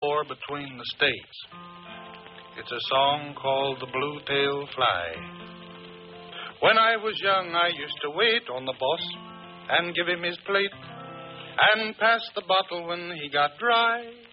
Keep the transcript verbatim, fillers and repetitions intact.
war between the states. It's a song called The Blue-Tailed Fly. When I was young, I used to wait on the boss and give him his plate and pass the bottle when he got dry.